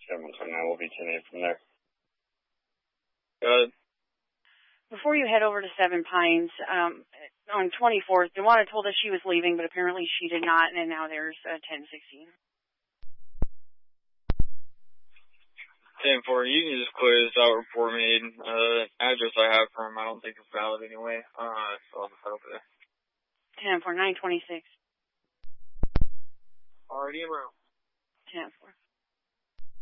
729 will be 10-8 from there. Good. Before you head over to Seven Pines, on 24th, Dewana told us she was leaving, but apparently she did not, and now there's 1016. 10-4, you can just clear this out, report made. Address I have for him, I don't think it's valid anyway. So I'll just head over there. 10-4, 926. Already in route.